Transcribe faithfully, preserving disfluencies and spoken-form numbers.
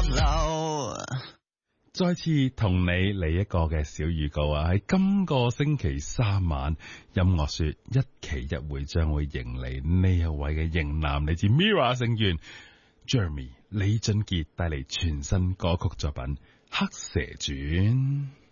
流。 再次同你嚟一個嘅小預告啊！喺今個星期三晚，音樂說一期一會將會迎嚟呢一位嘅型男，嚟自 Mirror 成員 Jeremy 李俊傑帶嚟全新歌曲作品《黑蛇傳》。